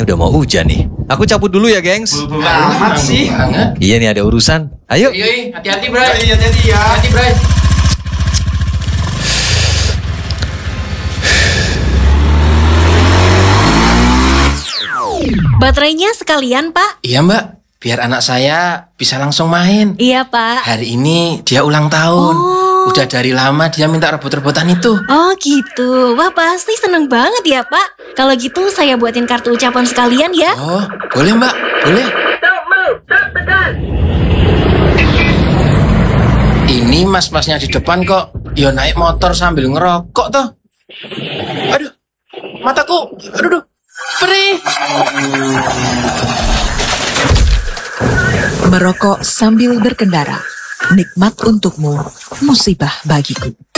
Kayaknya udah mau hujan nih. Aku cabut dulu ya, gengs. Amat sih. Iya nih, ada urusan. Ayo. Iya, hati-hati, Bray. Hati-hati ya. Hati-hati, Bray. Baterainya sekalian, Pak. Iya, Mbak. Biar anak saya bisa langsung main. Iya, Pak. Hari ini dia ulang tahun. Udah dari lama dia minta rebut-rebutan itu. Oh gitu. Wah, pasti seneng banget ya, Pak. Kalau gitu saya buatin kartu ucapan sekalian ya. Oh, boleh, Mbak. Boleh. Ini mas-masnya di depan kok. Ya naik motor sambil ngerokok toh. Aduh, mataku. Aduh. Perih. Merokok sambil berkendara. Nikmat untukmu, musibah bagiku.